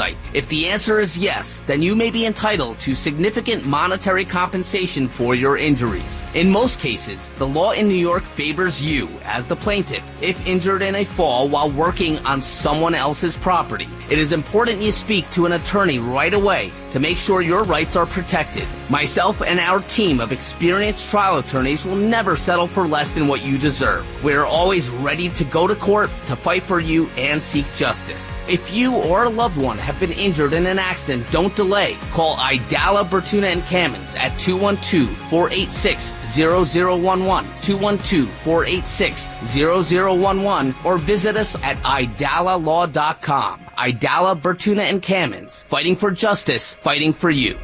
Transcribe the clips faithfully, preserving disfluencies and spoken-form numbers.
website? If the answer is yes, then you may be entitled to significant monetary compensation for your injuries. In most cases, the law in New York favors you as the plaintiff if injured in a fall while working on someone else's property. It is important you speak to an attorney right away to make sure your rights are protected. Myself and our team of experienced trial attorneys will never settle for less than what you deserve. We are always ready to go to court to fight for you and seek justice. If you or a loved one have been injured in an accident, don't delay. Call Idala, Bertuna, and Kamens at two one two, four eight six, zero zero one one, two one two, four eight six, zero zero one one, or visit us at idala law dot com. Idala, Bertuna, and Kamens, fighting for justice, fighting for you.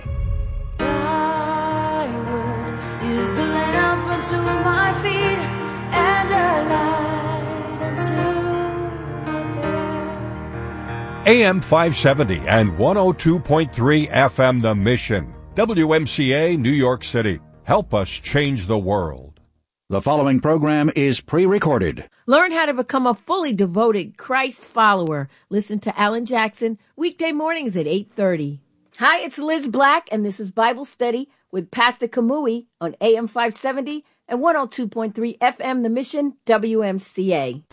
Thy word is a lamp unto my feet and a light unto my path. A M five seventy and one oh two point three F M The Mission. W M C A, New York City. Help us change the world. The following program is pre-recorded. Learn how to become a fully devoted Christ follower. Listen to Alan Jackson weekday mornings at eight thirty. Hi, it's Liz Black, and this is Bible Study with Pastor Kamui on A M five seventy and one oh two point three F M The Mission, W M C A.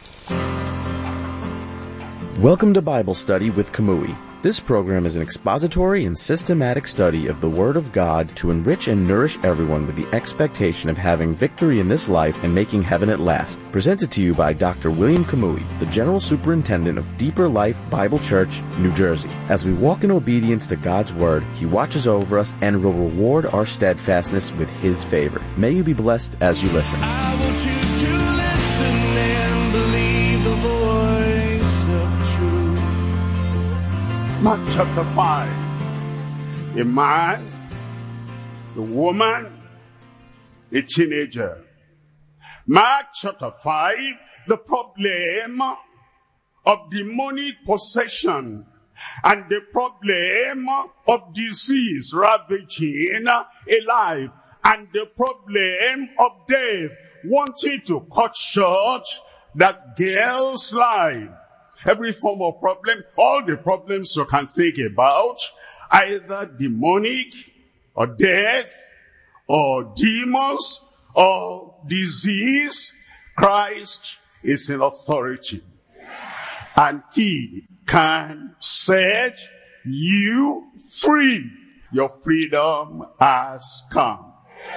Welcome to Bible Study with Kamui. This program is an expository and systematic study of the Word of God to enrich and nourish everyone with the expectation of having victory in this life and making heaven at last. Presented to you by Doctor William Kamui, the General Superintendent of Deeper Life Bible Church, New Jersey. As we walk in obedience to God's Word, He watches over us and will reward our steadfastness with His favor. May you be blessed as you listen. I will choose to listen and believe the voice of truth. Mark chapter five. A man, a woman, a teenager. Mark chapter five, the problem of demonic possession and the problem of disease ravaging a life and the problem of death wanting to cut short that girl's life. Every form of problem, all the problems you can think about, either demonic or death or demons or disease, Christ is in authority. And He can set you free. Your freedom has come.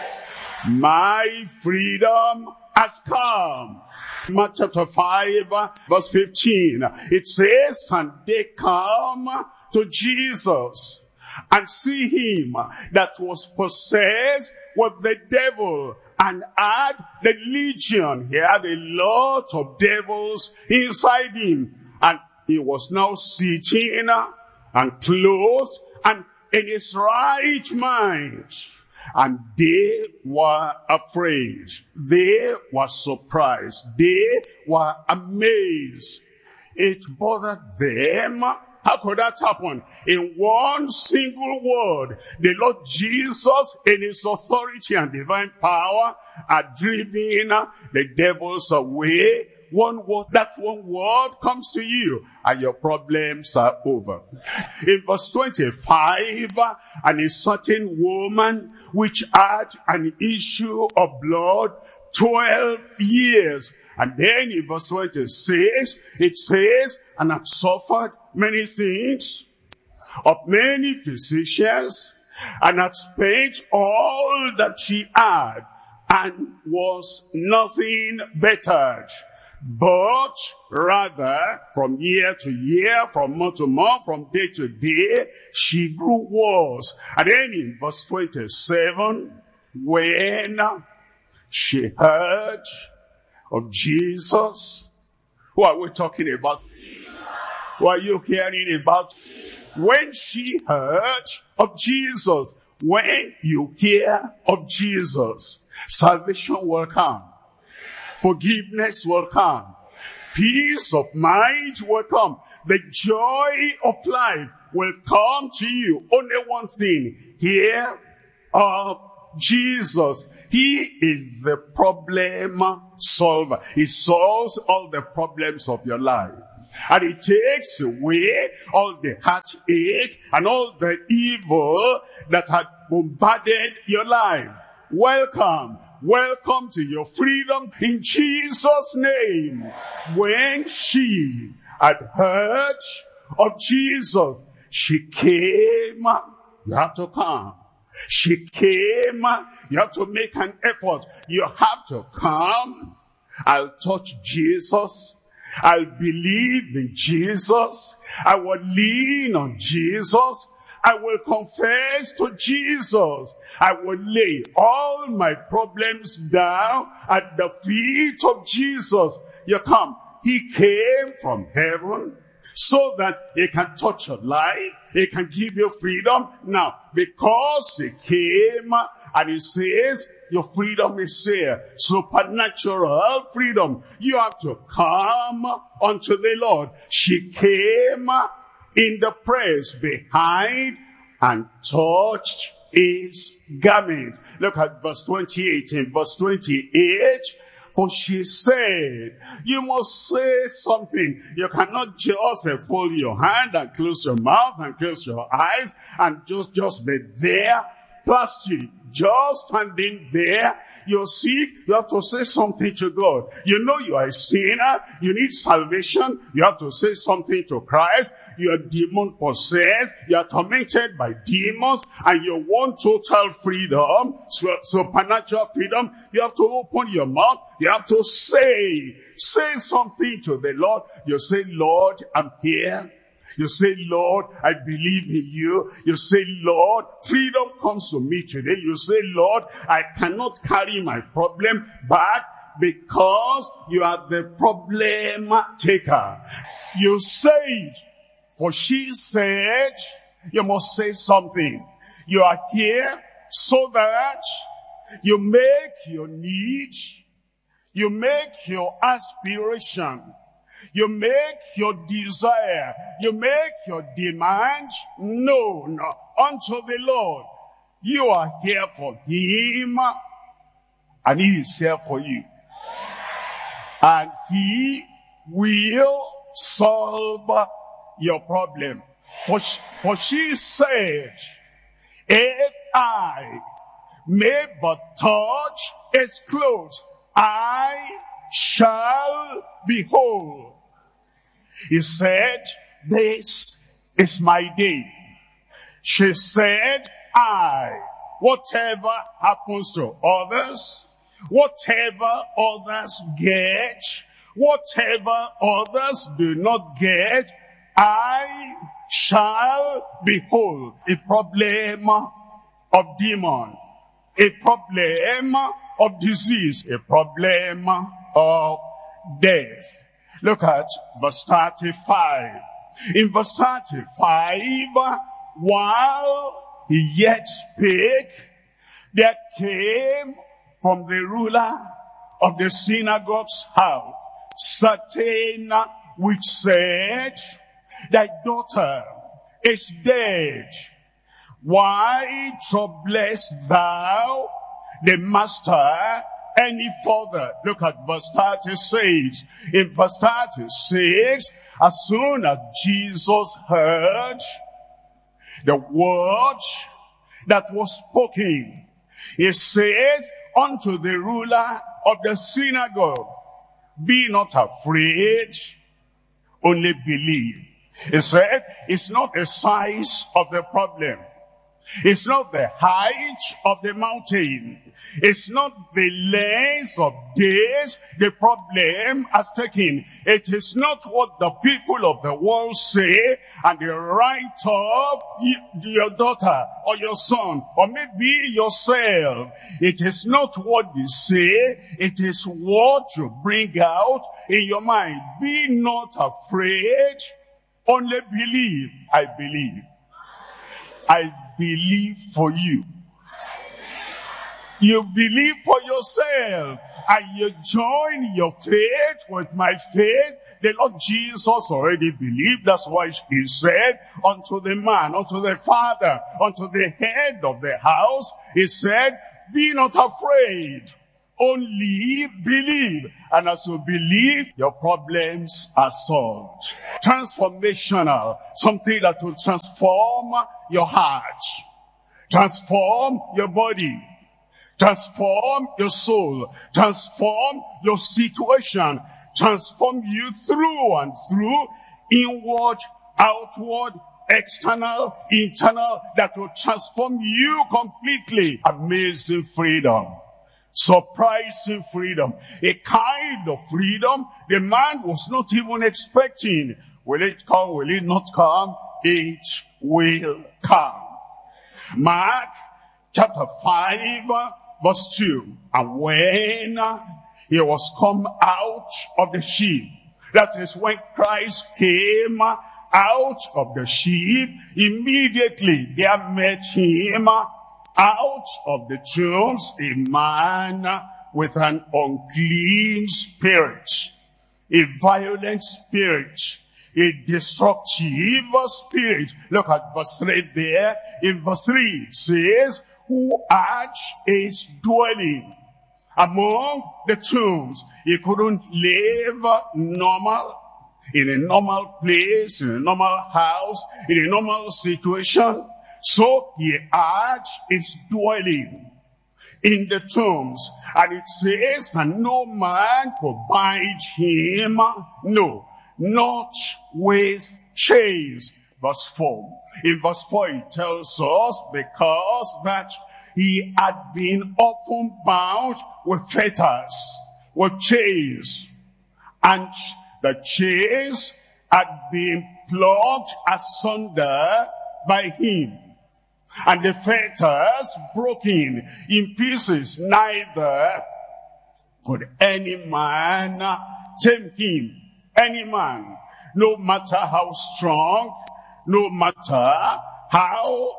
My freedom has come. Mark chapter five, verse fifteen, it says, and they come to Jesus and see him that was possessed with the devil and had the legion. He had a lot of devils inside him, and he was now sitting and clothed and in his right mind. And they were afraid. They were surprised. They were amazed. It bothered them. How could that happen? In one single word, the Lord Jesus, in his authority and divine power, had driven the devils away. One word, that one word comes to you, and your problems are over. In verse twenty-five, and a certain woman which had an issue of blood twelve years. And then in verse twenty-six, it says, and had suffered many things of many physicians, and had spent all that she had, and was nothing bettered. But rather, from year to year, from month to month, from day to day, she grew worse. And then in verse twenty-seven, when she heard of Jesus, who are we talking about? Who are you hearing about? When she heard of Jesus, when you hear of Jesus, salvation will come. Forgiveness will come. Peace of mind will come. The joy of life will come to you. Only one thing. Hear of Jesus. He is the problem solver. He solves all the problems of your life. And it takes away all the heartache and all the evil that had bombarded your life. Welcome. Welcome to your freedom in Jesus' name. When she had heard of Jesus, she came. You have to come. She came. You have to make an effort. You have to come. I'll touch Jesus. I'll believe in Jesus. I will lean on Jesus. I will confess to Jesus. I will lay all my problems down at the feet of Jesus. You come. He came from heaven so that he can touch your life. He can give you freedom. Now, because he came and he says, your freedom is here. Supernatural freedom. You have to come unto the Lord. She came in the press behind and touched his garment. Look at verse twenty-eight. In verse twenty-eight, for she said, you must say something. You cannot just uh, fold your hand and close your mouth and close your eyes and just, just be there. Plastic, just standing there. You're sick, you have to say something to God. You know you are a sinner, you need salvation, you have to say something to Christ. You are demon possessed, you are tormented by demons, and you want total freedom, supernatural freedom. You have to open your mouth, you have to say, say something to the Lord. You say, Lord, I'm here. You say, Lord, I believe in you. You say, Lord, freedom comes to me today. You say, Lord, I cannot carry my problem back because you are the problem taker. You say it, for she said, you must say something. You are here so that you make your need, you make your aspiration, you make your desire, you make your demand known unto the Lord. You are here for him, and he is here for you. And he will solve your problem. For she, for she said, if I may but touch his clothes, I shall be whole. He said, this is my day. She said, I, whatever happens to others, whatever others get, whatever others do not get, I shall be whole. A problem of demon, a problem of disease, a problem of death. Look at verse thirty-five. In verse thirty-five, while he yet spake, there came from the ruler of the synagogue's house certain which said, thy daughter is dead. Why troublest thou the master any further? Look at verse thirty-six. In verse thirty-six, as soon as Jesus heard the word that was spoken, he says unto the ruler of the synagogue, be not afraid, only believe. He said, it's not the size of the problem. It's not the height of the mountain. It's not the length of days the problem has taken. It is not what the people of the world say and they write up your daughter or your son or maybe yourself. It is not what they say. It is what you bring out in your mind. Be not afraid. Only believe. I believe. I believe for you. You believe for yourself. And you join your faith with my faith. The Lord Jesus already believed. That's why he said unto the man, unto the father, unto the head of the house, he said, be not afraid. only believe. And as you believe, your problems are solved. Transformational, something that will transform your heart, transform your body, transform your soul, transform your situation, transform you through and through, inward, outward, external, internal, that will transform you completely. Amazing freedom. Surprising freedom. A kind of freedom the man was not even expecting. Will it come? Will it not come? It will come. Mark chapter five verse two. And when he was come out of the ship, that is when Christ came out of the ship, immediately there met him out of the tombs a man with an unclean spirit, a violent spirit, a destructive spirit. Look at verse three there. In verse three it says, who had his dwelling among the tombs. He couldn't live normal, in a normal place, in a normal house, in a normal situation. So he had his dwelling in the tombs. And it says, and no man could bind him, no, not with chains. Verse four. In verse four it tells us, because that he had been often bound with fetters, with chains, and the chains had been plucked asunder by him, and the fetters broken in pieces. Neither could any man tame him. Any man, no matter how strong, no matter how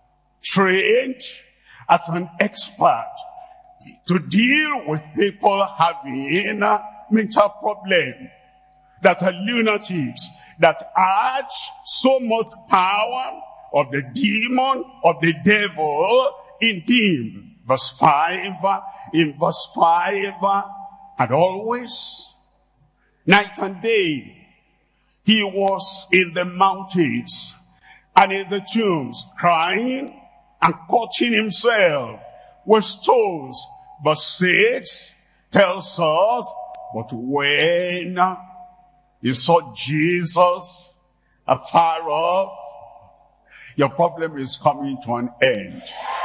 trained as an expert to deal with people having mental problems, that are lunatics, that had so much power of the demon, of the devil in him. Verse five, in verse five, and always, night and day, he was in the mountains and in the tombs, crying and cutting himself with stones. Verse six tells us, but when you saw Jesus afar off, your problem is coming to an end.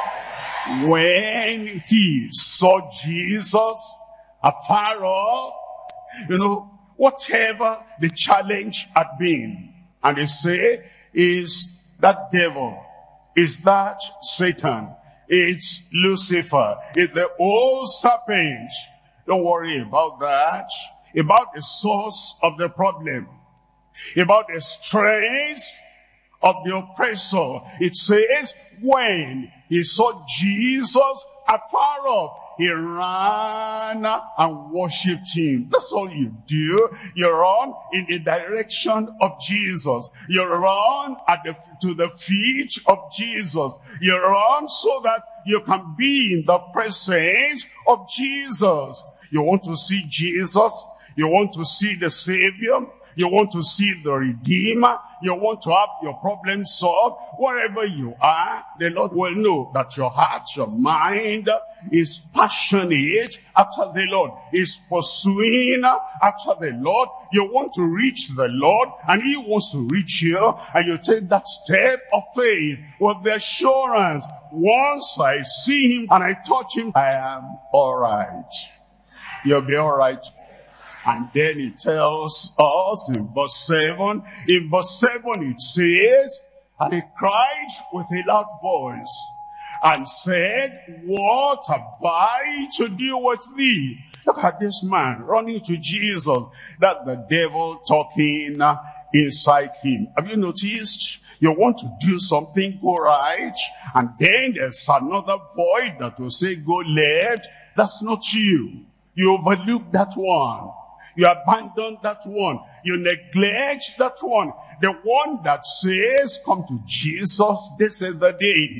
When he saw Jesus afar off, you know, whatever the challenge had been, and they say, is that devil, is that Satan, it's Lucifer, it's the old serpent. Don't worry about that. About the source of the problem, about the strength of the oppressor. It says, when he saw Jesus afar off, he ran and worshipped him. That's all you do. You run in the direction of Jesus. You run at the, to the feet of Jesus. You run so that you can be in the presence of Jesus. You want to see Jesus? You want to see the Savior? You want to see the Redeemer? You want to have your problem solved? Wherever you are, the Lord will know that your heart, your mind is passionate after the Lord, is pursuing after the Lord. You want to reach the Lord, and he wants to reach you, and you take that step of faith with the assurance, once I see him and I touch him, I am all right. You'll be all right. And then it tells us in verse seven, in verse seven it says, and he cried with a loud voice and said, what have I to do with thee? Look at this man running to Jesus. That's the devil talking inside him. Have you noticed? You want to do something, go right, and then there's another voice that will say, go left. That's not you. You overlook that one. You abandon that one. You neglect that one. The one that says, come to Jesus, this is the day.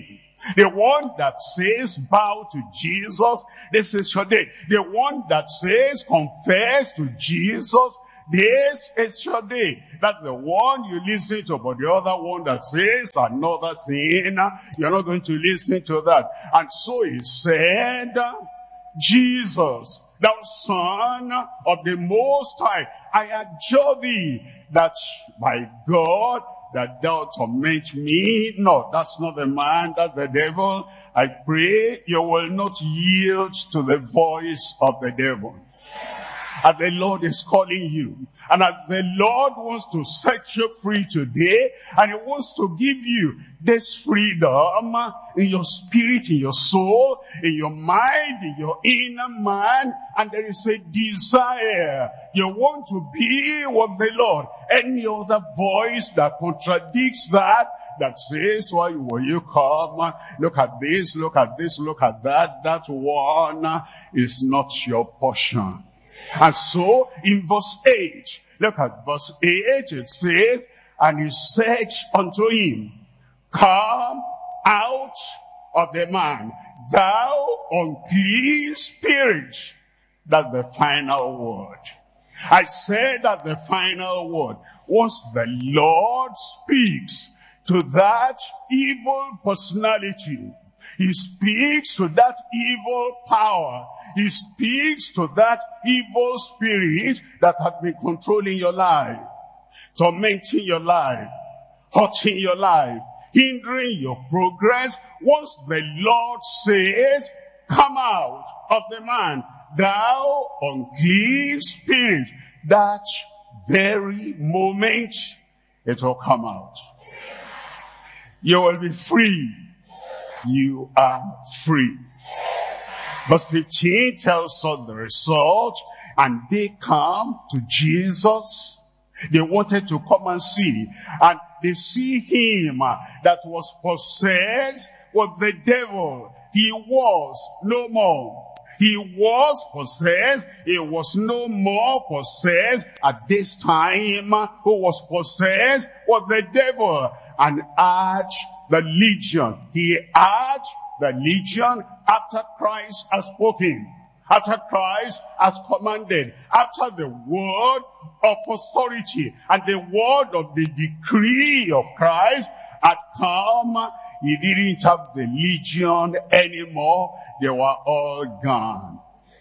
The one that says bow to Jesus, this is your day. The one that says confess to Jesus, this is your day. That's the one you listen to. But the other one that says another thing, you're not going to listen to that. And so he said, Jesus, thou Son of the Most High, I adjure thee that by God that thou torment me not. That's not the man, that's the devil. I pray you will not yield to the voice of the devil. And the Lord is calling you. And as the Lord wants to set you free today, and he wants to give you this freedom in your spirit, in your soul, in your mind, in your inner man, and there is a desire. You want to be with the Lord. Any other voice that contradicts that, that says, why will you come? Look at this, look at this, look at that. That one is not your portion. And so, in verse eight, look at verse eight, it says, and he said unto him, come out of the man, thou unclean spirit. That's the final word. I said that the final word. Once the Lord speaks to that evil personality, he speaks to that evil power. He speaks to that evil spirit that has been controlling your life, tormenting your life, hurting your life, hindering your progress. Once the Lord says, come out of the man, thou unclean spirit, that very moment it will come out. You will be free. You are free. Verse fifteen tells us the result. And they come to Jesus. They wanted to come and see. And they see him that was possessed with the devil. He was no more. He was possessed. He was no more possessed at this time. Who was possessed with the devil. And urged the legion. He urged the legion after Christ has spoken, after Christ has commanded, after the word of authority and the word of the decree of Christ had come. He didn't have the legion anymore. They were all gone.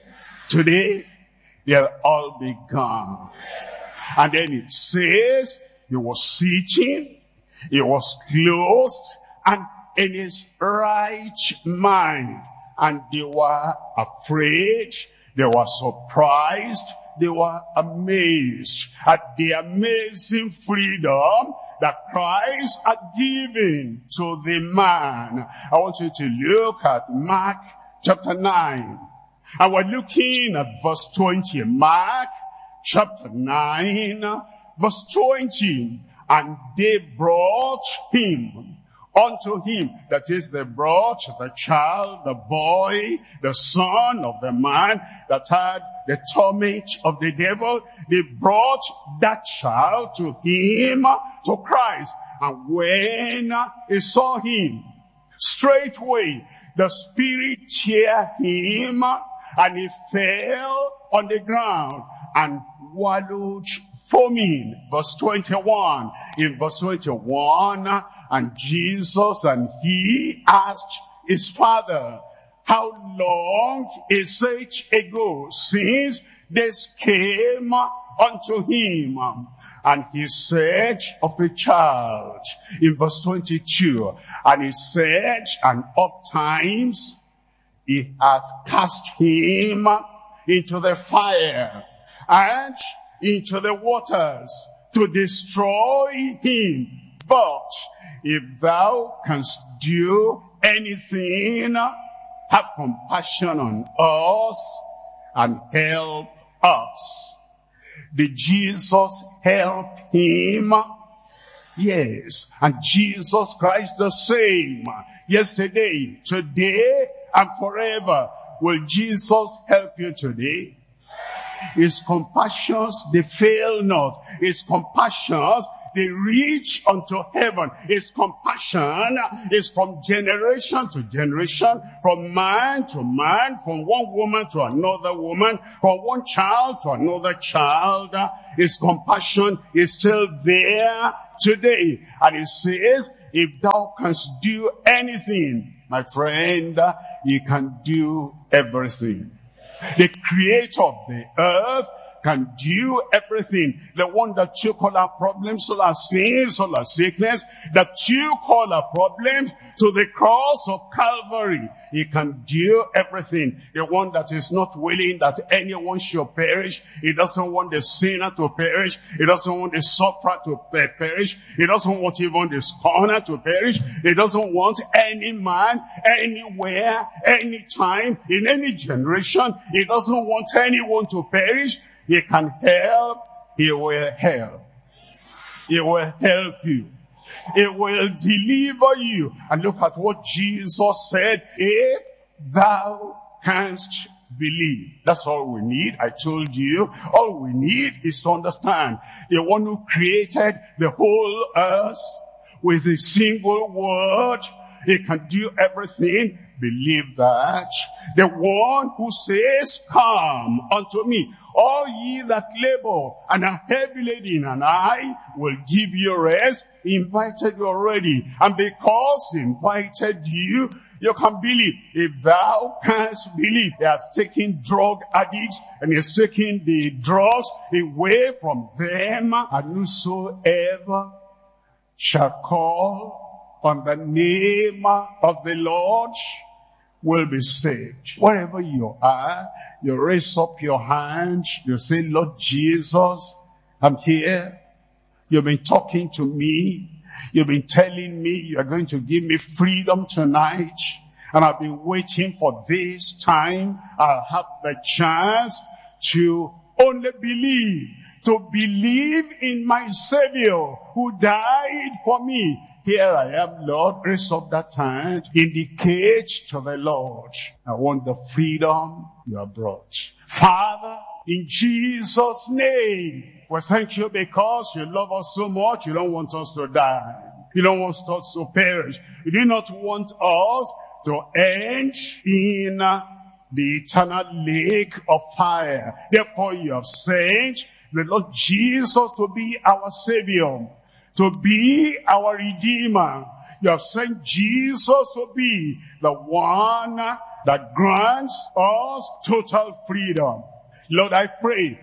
Today, they'll all be gone. And then it says, he was sitting, he was clothed, and in his right mind. And they were afraid, they were surprised, they were amazed at the amazing freedom that Christ had given to the man. I want you to look at Mark chapter nine. And we're looking at verse twenty. Mark chapter nine, verse twenty. And they brought him unto him. That is, they brought the child, the boy, the son of the man that had the torment of the devil. They brought that child to him, to Christ. And when he saw him, straightway the spirit tear him, and he fell on the ground and wallowed foaming. Verse twenty-one. In verse twenty-one, and Jesus and he asked his father, how long is it ago since this came unto him? And he said, of a child. In verse twenty-two, and he said, and oft times he hath cast him into the fire and into the waters to destroy him. But if thou canst do anything, have compassion on us and help us. Did Jesus help him? Yes. And Jesus Christ the same, yesterday, today, and forever. Will Jesus help you today? His compassions, they fail not. His compassions, They reach unto heaven. His compassion is from generation to generation, from man to man, from one woman to another woman, from one child to another child. His compassion is still there today. And it says, if thou canst do anything, my friend, you can do everything. The creator of the earth can do everything. The one that took all our problems, all our sins, all our sickness, that took all our problems to the cross of Calvary. He can do everything. The one that is not willing that anyone should perish. He doesn't want the sinner to perish. He doesn't want the sufferer to perish. He doesn't want even the scorner to perish. He doesn't want any man, anywhere, anytime, in any generation. He doesn't want anyone to perish. He can help. He will help. He will help you. He will deliver you. And look at what Jesus said. If thou canst believe. That's all we need. I told you. All we need is to understand. The one who created the whole earth with a single word. He can do everything. Believe that. The one who says, come unto me, all ye that labor and are heavy laden, and I will give you rest. He invited you already. And because he invited you, you can believe. If thou canst believe. He has taken drug addicts and he has taken the drugs away from them. And whosoever shall call on the name of the Lord will be saved. Wherever you are, you raise up your hand, you say, Lord Jesus, I'm here. You've been talking to me. You've been telling me you're going to give me freedom tonight. And I've been waiting for this time. I'll have the chance to only believe, to believe in my Savior who died for me. Here I am, Lord. Raise up that hand. Indicate to the Lord, I want the freedom you have brought. Father, in Jesus' name, we thank you because you love us so much. You don't want us to die. You don't want us to perish. You do not want us to end in the eternal lake of fire. Therefore, you have sent the Lord Jesus to be our Savior, to be our Redeemer. You have sent Jesus to be the one that grants us total freedom. Lord, I pray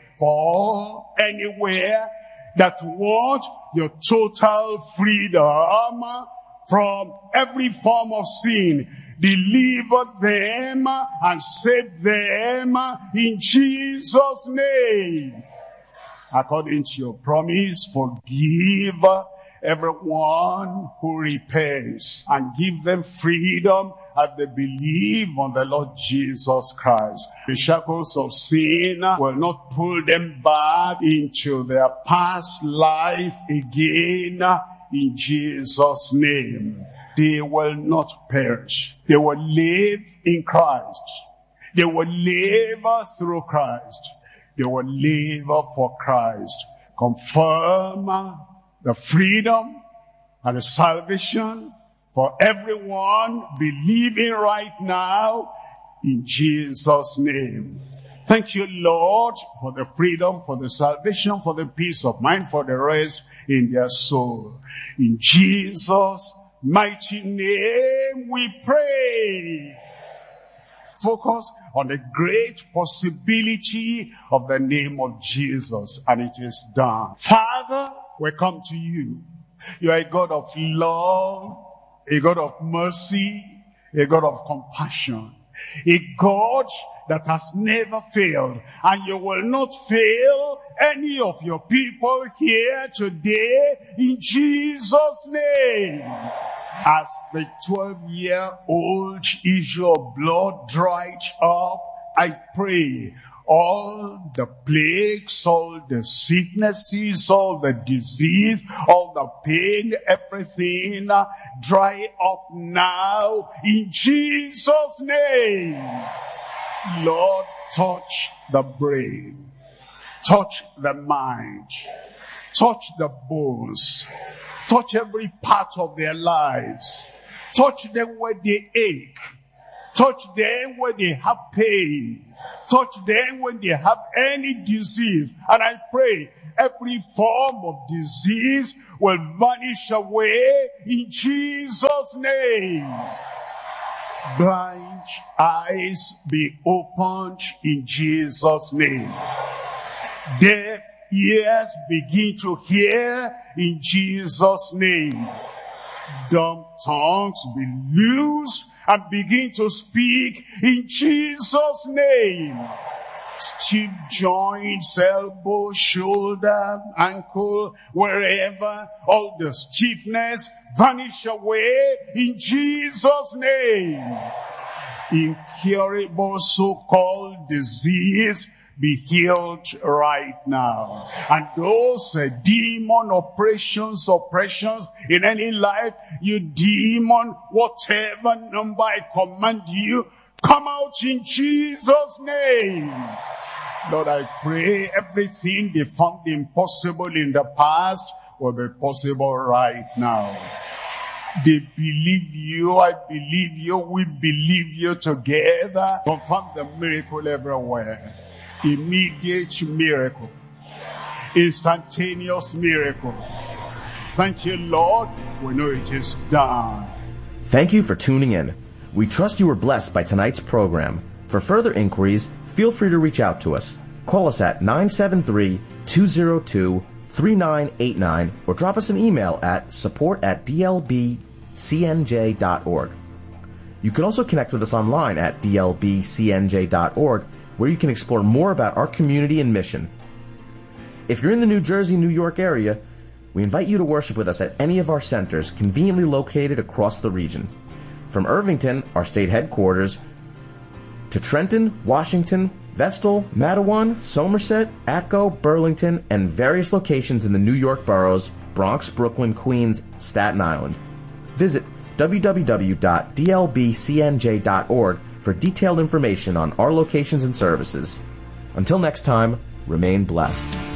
for anywhere that want your total freedom from every form of sin. Deliver them and save them in Jesus' name. According to your promise, forgive everyone who repents and give them freedom as they believe on the Lord Jesus Christ. The shackles of sin will not pull them back into their past life again in Jesus' name. They will not perish. They will live in Christ. They will live through Christ. They will live for Christ. Confirm the freedom and the salvation for everyone believing right now in Jesus' name. Thank you, Lord, for the freedom, for the salvation, for the peace of mind, for the rest in their soul. In Jesus' mighty name we pray. Focus on the great possibility of the name of Jesus, and it is done. Father, we come to you. You are a God of love, a God of mercy, a God of compassion, a God that has never failed, and you will not fail any of your people here today in Jesus' name. As the twelve-year-old issue of blood dried up, I pray all the plagues, all the sicknesses, all the disease, all the pain, everything dry up now in Jesus' name. Lord, touch the brain, touch the mind, Touch the bones. Touch every part of their lives. Touch them where they ache. Touch them where they have pain. Touch them when they have any disease. And I pray every form of disease will vanish away in Jesus' name. Blind eyes be opened in Jesus' name. Deaf ears begin to hear in Jesus' name. Dumb tongues be loosed and begin to speak in Jesus' name. Stiff joints, elbow, shoulder, ankle, wherever, all the stiffness vanish away in Jesus' name. Incurable so-called disease be healed right now. And those uh, demon operations, oppressions in any life, you demon, whatever number I command you, come out in Jesus' name. Lord, I pray everything they found impossible in the past will be possible right now. They believe you, I believe you, we believe you together. Confirm the miracle everywhere. Immediate miracle. Instantaneous miracle. Thank you, Lord. We know it is done. Thank you for tuning in. We trust you were blessed by tonight's program. For further inquiries, feel free to reach out to us. Call us at nine seven three, two zero two, three nine eight nine or drop us an email at support at d l b c n j dot org. You can also connect with us online at d l b c n j dot org, where you can explore more about our community and mission. If you're in the New Jersey, New York area, we invite you to worship with us at any of our centers conveniently located across the region. From Irvington, our state headquarters, to Trenton, Washington, Vestal, Matawan, Somerset, Atco, Burlington, and various locations in the New York boroughs, Bronx, Brooklyn, Queens, Staten Island. Visit w w w dot d l b c n j dot org for detailed information on our locations and services. Until next time, remain blessed.